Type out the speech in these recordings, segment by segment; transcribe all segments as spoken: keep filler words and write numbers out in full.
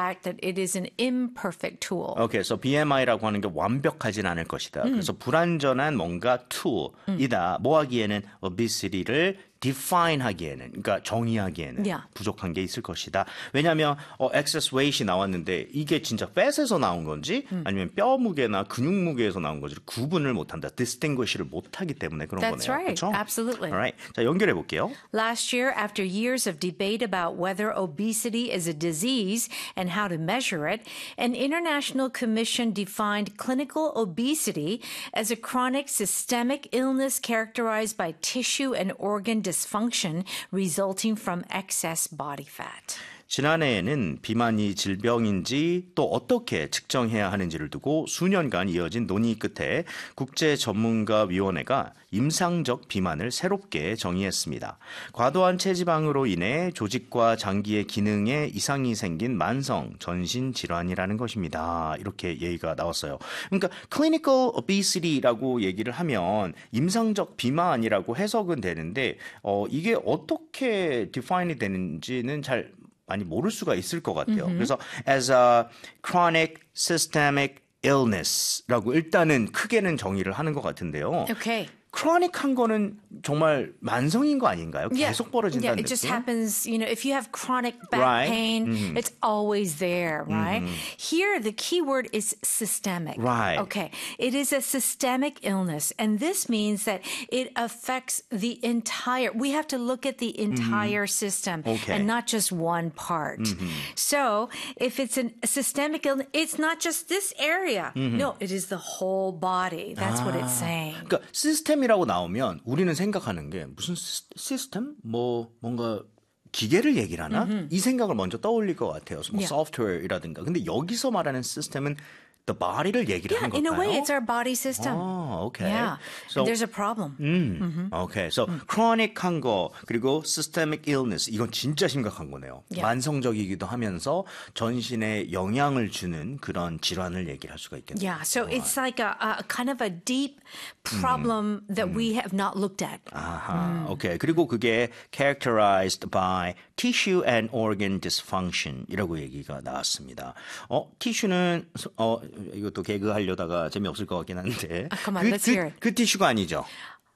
fact that it is an imperfect tool. Okay, so 비엠아이라고 하는 게 완벽하진 않을 것이다. 음. 그래서 불완전한 뭔가 툴이다. 음. 뭐 하기에는 obesity를 define 하기에는, 그러니까 정의하기에는 Yeah. 부족한 게 있을 것이다. 왜냐하면 어, excess weight이 나왔는데 이게 진짜 fat에서 나온 건지 음. 아니면 뼈 무게나 근육 무게에서 나온 건지 구분을 못한다. distinguish를 못하기 때문에 그런 That's 거네요. right. 그렇죠? Absolutely. Alright. 자, 연결해 볼게요. Last year, after years of debate about whether obesity is a disease and how to measure it, an international commission defined clinical obesity as a chronic systemic illness characterized by tissue and organ dysfunction resulting from excess body fat. 지난해에는 비만이 질병인지 또 어떻게 측정해야 하는지를 두고 수년간 이어진 논의 끝에 국제 전문가 위원회가 임상적 비만을 새롭게 정의했습니다. 과도한 체지방으로 인해 조직과 장기의 기능에 이상이 생긴 만성 전신 질환이라는 것입니다. 이렇게 얘기가 나왔어요. 그러니까 clinical obesity라고 얘기를 하면 임상적 비만이라고 해석은 되는데 어, 이게 어떻게 define이 되는지는 잘 많이 모를 수가 있을 것 같아요. Mm-hmm. 그래서 as a chronic systemic illness라고 일단은 크게는 정의를 하는 것 같은데요. Okay. chronic한 거는 정말 만성인 거 아닌가요? Yeah. 계속 벌어진다는 yeah, it just 느낌? happens, you know, if you have chronic back Right. pain, Mm-hmm. it's always there, right? Mm-hmm. Here, the key word is systemic. Right. Okay. It is a systemic illness, and this means that it affects the entire, we have to look at the entire mm-hmm. system okay. and not just one part. Mm-hmm. So if it's an, a systemic illness, it's not just this area. Mm-hmm. No, it is the whole body. That's 아, what it's saying. 그러니까 시스템 이라고 나오면 우리는 생각하는 게 무슨 시스템? 뭐 뭔가 기계를 얘기를 하나? Mm-hmm. 이 생각을 먼저 떠올릴 것 같아요. 뭐 yeah. 소프트웨어라든가. 근데 여기서 말하는 시스템은 the body를 얘기를 yeah, 하는 걸까요? in a way, it's our body system. Oh, okay. Yeah, so, and there's a problem. 음, mm-hmm. Okay, so mm. chronic한 거 그리고 systemic illness 이건 진짜 심각한 거네요. Yeah. 만성적이기도 하면서 전신에 영향을 주는 그런 질환을 얘기를 할 수가 있겠네요. Yeah, so it's like a, a kind of a deep problem mm. that mm. we have not looked at. 아하, 오케이. Mm. Okay. 그리고 그게 characterized by tissue and organ dysfunction이라고 얘기가 나왔습니다. 어, 티슈는 어 이것도 개그 하려다가 재미없을 것 같긴 한데. Uh, come on, 그, let's 그, hear it. 그 티슈가 아니죠.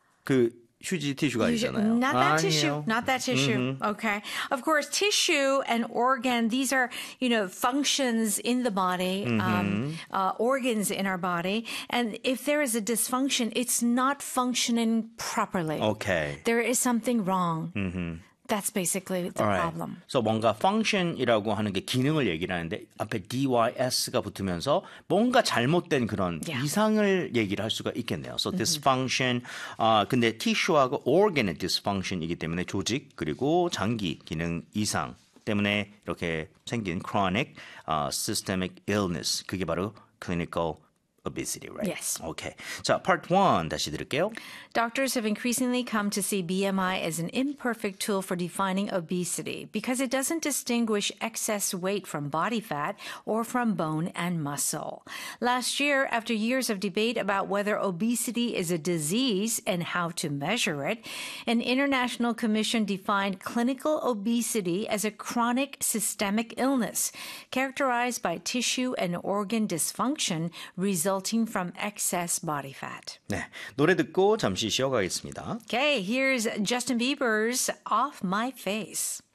그 휴지 티슈가 아니잖아요. Not that 아니에요. tissue. Not that tissue. Mm-hmm. Okay. Of course, tissue and organ, these are, you know, functions in the body, mm-hmm. um, uh, organs in our body. And if there is a dysfunction, it's not functioning properly. Okay. There is something wrong. Mm-hmm. That's basically the Alright. problem. So 뭔가 function이라고 하는 게 기능을 얘기를 하는데 앞에 dys가 붙으면서 뭔가 잘못된 그런 Yeah. 이상을 얘기를 할 수가 있겠네요. So dysfunction. 아 근데 tissue하고 organ의 dysfunction이기 때문에 조직 그리고 장기 기능 이상 때문에 이렇게 생긴 chronic uh, systemic illness. 그게 바로 clinical obesity, right? Yes. Okay. 자, part one 다시 들을게요. Doctors have increasingly come to see B M I as an imperfect tool for defining obesity because it doesn't distinguish excess weight from body fat or from bone and muscle. Last year, after years of debate about whether obesity is a disease and how to measure it, an international commission defined clinical obesity as a chronic systemic illness characterized by tissue and organ dysfunction resulting from excess body fat. 네, 노래 듣고 잠시 쉬어가겠습니다. Okay, here's Justin Bieber's Off My Face.